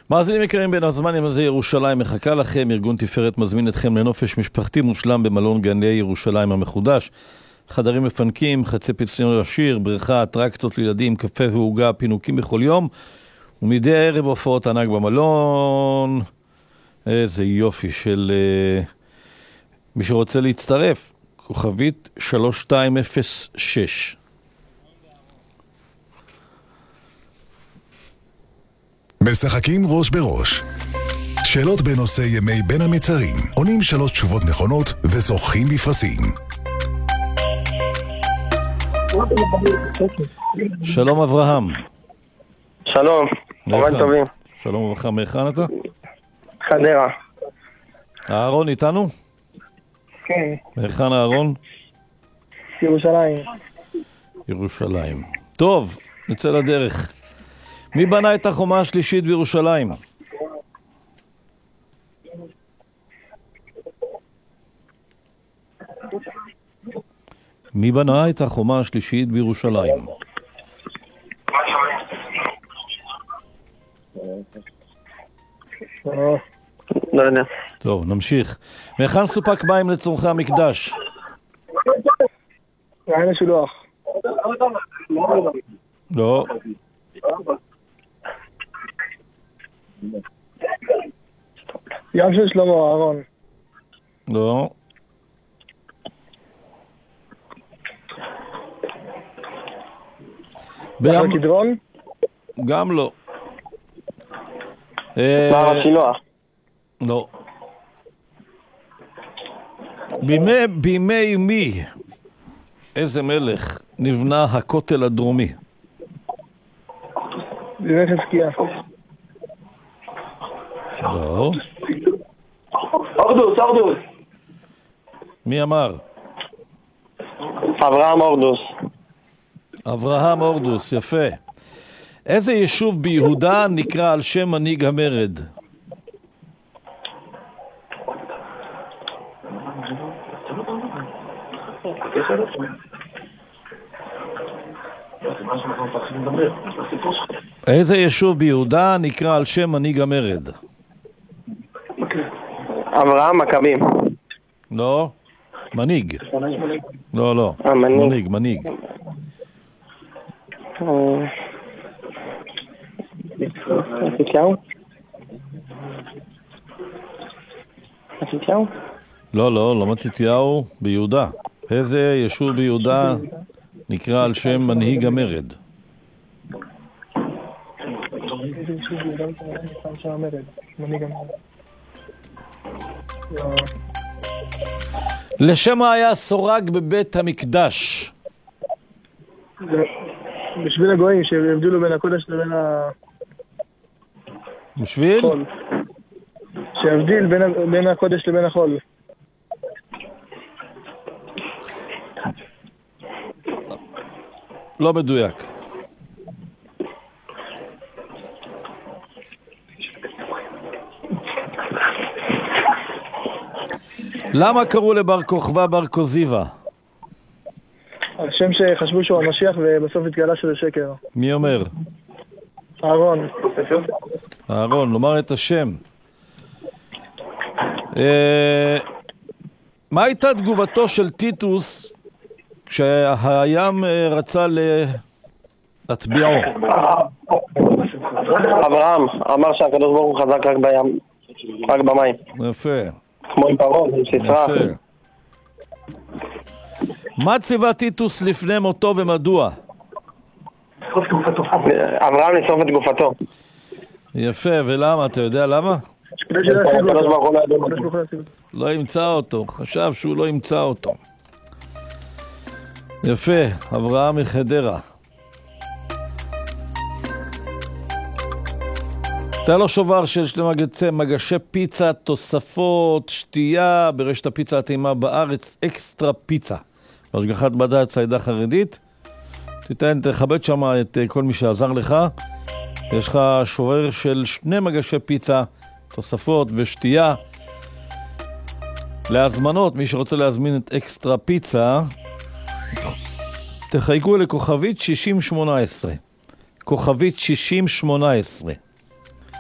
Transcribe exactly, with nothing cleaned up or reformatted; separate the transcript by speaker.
Speaker 1: מאזינים יקרים, בין הזמנים הזה ירושלים מחכה לכם. ארגון תפארת מזמין אתכם לנופש משפחתי מושלם במלון גני ירושלים המחודש. חדרים מפנקים, חצי פיצניון לשיר, בריכה, טרקטות לילדים, קפה והוגה, פינוקים בכל יום, ומדי ערב הופעות ענק במלון. איזה יופי של uh, מי שרוצה להצטרף, כוכבית שלוש שתיים אפס שש.
Speaker 2: משחקים ראש בראש. שאלות בנושא ימי בין המצרים. עונים שלוש תשובות נכונות וזוכים בפרסים.
Speaker 1: שלום אברהם.
Speaker 3: שלום, אמן טובים.
Speaker 1: שלום וברכה, מאיכן אתה?
Speaker 3: חדרה.
Speaker 1: אהרון איתנו?
Speaker 3: כן.
Speaker 1: מאיכן אהרון?
Speaker 3: ירושלים.
Speaker 1: ירושלים. טוב, נצא לדרך. מי בנה את החומה השלישית בירושלים? מי בנה את החומה השלישית בירושלים?
Speaker 3: לא יודע.
Speaker 1: טוב, נמשיך. מאיכן סופק מים לצורכי המקדש?
Speaker 3: מעין השילוח.
Speaker 1: לא.
Speaker 3: ים של שלמה, אהרון.
Speaker 1: לא.
Speaker 3: ים הקדרון?
Speaker 1: גם לא.
Speaker 3: מער השילוח.
Speaker 1: לא. בימי, בימי מי, איזה מלך, נבנה הכותל הדרומי?
Speaker 3: בימי חזקיה.
Speaker 1: לא.
Speaker 3: אורדוס, אורדוס.
Speaker 1: מי אמר?
Speaker 3: אברהם אורדוס.
Speaker 1: אברהם אורדוס, יפה. איזה יישוב ביהודה נקרא על שם מנהיג המרד? איזה יישוב ביהודה נקרא על שם מנהיג המרד?
Speaker 3: אברהם מכבים.
Speaker 1: לא. מנהיג. לא, לא.
Speaker 3: מנהיג.
Speaker 1: מנהיג, מנהיג.
Speaker 3: מתתיהו? מתתיהו?
Speaker 1: לא, לא, לא מתתיהו, ביהודה. איזה יישוב ביהודה נקרא על שם מנהיג המרד?
Speaker 3: איזה יישוב ביהודה נקרא על שם המרד? מנהיג המרד.
Speaker 1: לשם מה היה סורג בבית המקדש?
Speaker 3: בשביל הגויים שהבדילו בין הקודש לבין ה...
Speaker 1: בשביל?
Speaker 3: שהבדיל בין, בין הקודש לבין החול.
Speaker 1: לא מדויק. למה קראו לבר כוכבא בר כוזיבא?
Speaker 3: על שם שחשבו שהוא המשיח ובסוף התגלה שזה שקר.
Speaker 1: מי אומר?
Speaker 3: אהרון.
Speaker 1: אהרון, לומר את השם. אה, מה הייתה תגובתו של טיטוס כשהים רצה להטביעו?
Speaker 3: אברהם אמר שהקדוש ברוך הוא חזק רק בים, רק במים.
Speaker 1: יפה.
Speaker 3: כמו עם פרעה, עם סיסרא.
Speaker 1: יפה. מה ציווה טיטוס לפני מותו ומדוע?
Speaker 3: אברהם לשרוף את גופתו.
Speaker 1: יפה, ולמה? אתה יודע למה? לא ימצא אותו, חשב שהוא לא ימצא אותו. יפה, אברהם מחדרה. תהיה לו שובר של שני מגשי, מגשי פיצה, תוספות, שתייה, ברשת הפיצה הטעימה בארץ, אקסטרה פיצה. בהשגחת בד"ץ ציידה חרדית. תיתן, תכבד שם את כל מי שעזר לך. יש לך שובר של שני מגשי פיצה, תוספות ושתייה. להזמנות, מי שרוצה להזמין את אקסטרה פיצה, תחייגו לכוכבית שישים שמונה עשרה. כוכבית שישים שמונה עשרה.